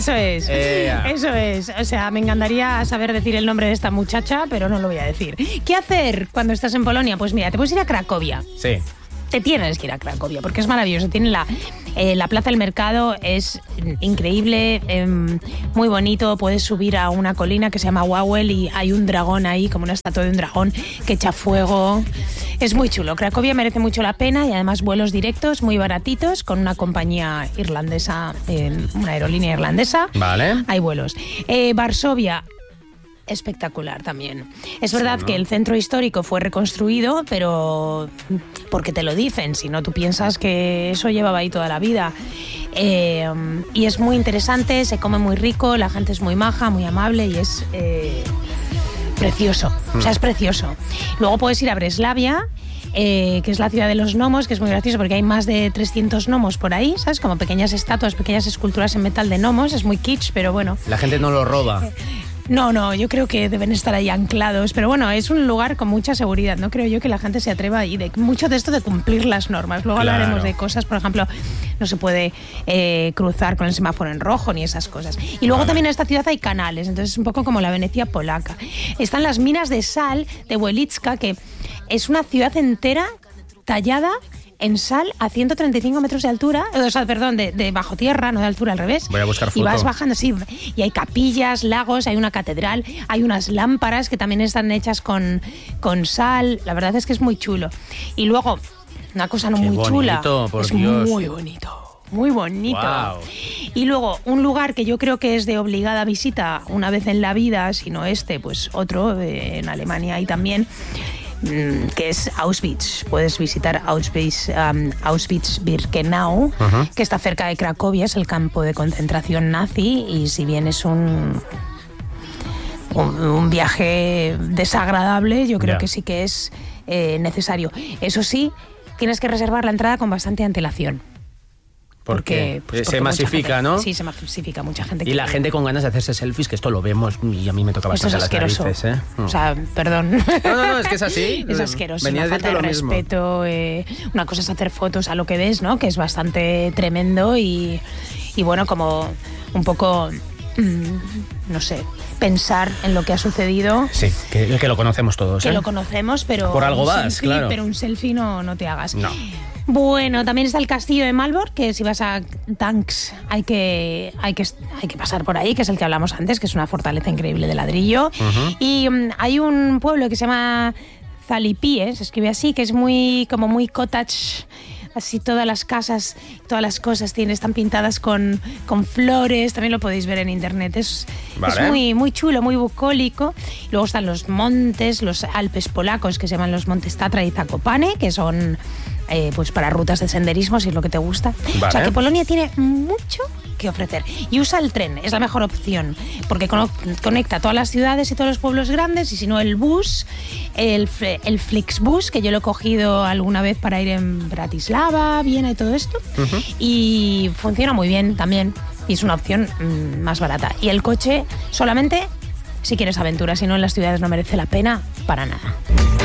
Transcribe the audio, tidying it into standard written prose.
Eso es. Eso es. O sea, me encantaría saber decir el nombre de esta muchacha, pero no lo voy a decir. ¿Qué hacer cuando estás en Polonia? Pues mira, te puedes ir a Cracovia. Sí. Te tienes que ir a Cracovia porque es maravilloso. Tiene la Plaza del Mercado, es increíble, muy bonito. Puedes subir a una colina que se llama Wawel y hay un dragón ahí, como una estatua de un dragón que echa fuego. Es muy chulo. Cracovia merece mucho la pena y además vuelos directos muy baratitos con una compañía irlandesa, una aerolínea irlandesa. Vale. Hay vuelos. Varsovia. Espectacular también. Es verdad que el centro histórico fue reconstruido, pero porque te lo dicen, si no tú piensas que eso llevaba ahí toda la vida. Y es muy interesante, se come muy rico, la gente es muy maja, muy amable y es precioso. O sea, es precioso. Luego puedes ir a Breslavia, que es la ciudad de los gnomos, que es muy gracioso porque hay más de 300 gnomos por ahí, ¿sabes? Como pequeñas estatuas, pequeñas esculturas en metal de gnomos. Es muy kitsch, pero bueno. La gente no lo roba. No, yo creo que deben estar ahí anclados, pero bueno, es un lugar con mucha seguridad, no creo yo que la gente se atreva ahí, mucho de esto de cumplir las normas. Luego hablaremos de cosas, por ejemplo, no se puede cruzar con el semáforo en rojo ni esas cosas. Y luego también en esta ciudad hay canales, entonces es un poco como la Venecia polaca. Están las minas de sal de Wielicka, que es una ciudad entera tallada en sal a 135 metros de altura, o sea, perdón, de bajo tierra, no de altura, al revés. Voy a buscar foto. Y vas bajando, sí, y hay capillas, lagos, hay una catedral, hay unas lámparas que también están hechas con sal. La verdad es que es muy chulo. Y luego, una cosa no muy chula, es muy bonito. Muy bonito. Wow. Y luego, un lugar que yo creo que es de obligada visita una vez en la vida, si no pues otro, en Alemania hay también, que es Auschwitz. Puedes visitar Auschwitz-Birkenau, que está cerca de Cracovia, es el campo de concentración nazi, y si bien es un viaje desagradable, yo creo que sí que es necesario. Eso sí, tienes que reservar la entrada con bastante antelación. Porque se masifica, gente, ¿no? Sí, se masifica, mucha gente. Y la gente con ganas de hacerse selfies, que esto lo vemos y a mí me toca bastante las narices, ¿eh? O sea, perdón. No, es que es así. Es asqueroso, venía una falta de respeto. Una cosa es hacer fotos a lo que ves, ¿no? Que es bastante tremendo y bueno, como un poco, no sé, pensar en lo que ha sucedido. Sí, que lo conocemos todos, Que lo conocemos, pero por algo vas, selfie, claro. Pero un selfie no te hagas. No. Bueno, también está el castillo de Malbork, que si vas a Gdansk hay que pasar por ahí, que es el que hablamos antes, que es una fortaleza increíble de ladrillo. Y hay un pueblo que se llama Zalipie, se escribe así, que es muy cottage. Así todas las casas, todas las cosas están pintadas con flores. También lo podéis ver en internet. Es muy, muy chulo, muy bucólico. Luego están los montes, los Alpes polacos, que se llaman los Montes Tatra y Zakopane, que son pues para rutas de senderismo, si es lo que te gusta. O sea, que Polonia tiene mucho que ofrecer. Y usa el tren, es la mejor opción, porque conecta todas las ciudades y todos los pueblos grandes, y si no el bus, el Flixbus, que yo lo he cogido alguna vez para ir en Bratislava, Viena y todo esto, y funciona muy bien también, y es una opción más barata. Y el coche solamente si quieres aventura, si no en las ciudades no merece la pena para nada.